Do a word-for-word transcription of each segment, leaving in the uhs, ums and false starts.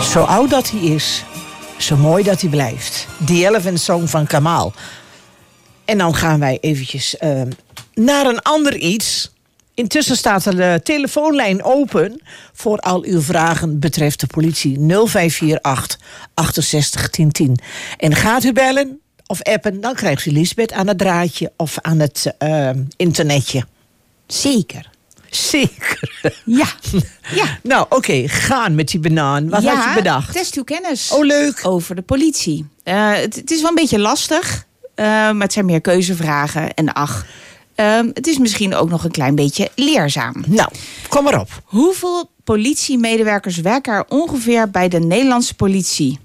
Zo oud dat hij is, zo mooi dat hij blijft. The Elephant Song van Kamal. En dan gaan wij eventjes uh, naar een ander iets. Intussen staat er de telefoonlijn open voor al uw vragen betreft de politie. nul vijf vier acht achtenzestig tien tien. En gaat u bellen of appen, dan krijgt u Lisbeth aan het draadje of aan het uh, internetje. Zeker. Zeker. Ja. ja. Nou, oké, okay, gaan met die banaan. Wat ja, had je bedacht? Test uw kennis. Oh, leuk. Over de politie. Uh, het, het is wel een beetje lastig, uh, maar het zijn meer keuzevragen. En ach, uh, het is misschien ook nog een klein beetje leerzaam. Nou, kom maar op. Hoeveel politiemedewerkers werken er ongeveer bij de Nederlandse politie?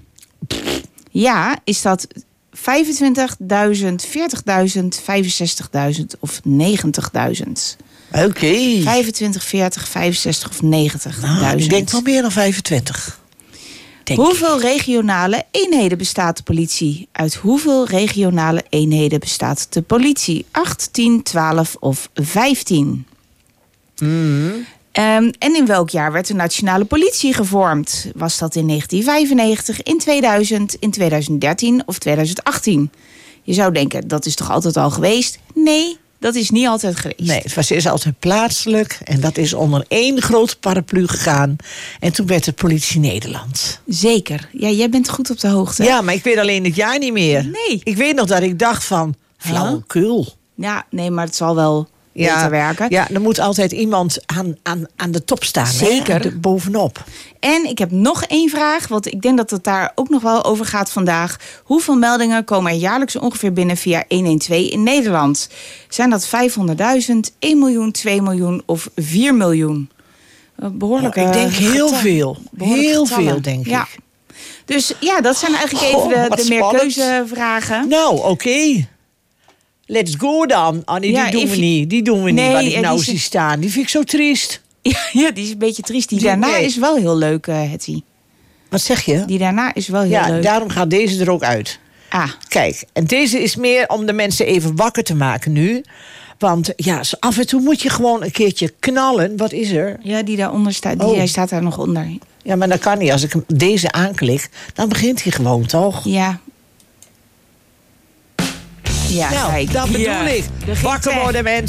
Ja, is dat vijfentwintigduizend, veertigduizend, vijfenzestigduizend of negentigduizend? Oké. Okay. vijfentwintig, veertig, vijfenzestig of negentigduizend. Nou, ik denk wel meer dan vijfentwintig. Denk hoeveel ik. regionale eenheden bestaat de politie? Uit hoeveel regionale eenheden bestaat de politie? acht, tien, twaalf of vijftien? Mm. Um, en in welk jaar werd de nationale politie gevormd? Was dat in negentien vijfennegentig, in tweeduizend, in tweeduizend dertien of tweeduizend achttien? Je zou denken, dat is toch altijd al geweest? Nee, dat is niet altijd geweest. Nee, het was eerst altijd plaatselijk. En dat is onder één grote paraplu gegaan. En toen werd het Politie Nederland. Zeker. Ja, jij bent goed op de hoogte. Ja, maar ik weet alleen het jaar niet meer. Nee. Ik weet nog dat ik dacht van, flauwekul. Ja, nee, maar het zal wel ja, beter werken. Ja, er moet altijd iemand aan, aan, aan de top staan. Zeker. Hè? De, bovenop. En ik heb nog één vraag, want ik denk dat het daar ook nog wel over gaat vandaag. Hoeveel meldingen komen er jaarlijks ongeveer binnen via honderdtwaalf in Nederland? Zijn dat vijfhonderdduizend, één miljoen, twee miljoen of vier miljoen? Behoorlijk. Oh, ik denk heel getal- veel. Heel getallen. veel, denk ja. ik. Dus ja, dat zijn eigenlijk Goh, even de, wat de meer spannend. keuzevragen. Nou, oké. Okay. Let's go dan. Oh nee, Ja, die doen if we je- niet. Die doen we Nee, niet, wat ik en nou die zie is- staan. Die vind ik zo triest. Ja, ja, die is een beetje triest. Die Die- daarna nee. is wel heel leuk, uh, Hetty. Wat zeg je? Die daarna is wel heel Ja, leuk. daarom gaat deze er ook uit. Ah, Kijk, en deze is meer om de mensen even wakker te maken nu. Want ja, zo af en toe moet je gewoon een keertje knallen. Wat is er? ja, die daaronder staat, die Oh. hij staat daar nog onder. Ja, maar dat kan niet. Als ik hem deze aanklik, dan begint hij gewoon, toch? Ja. Ja, Nou, kijk. dat bedoel Ja. ik. Er ging Wakker weg. worden, mensen.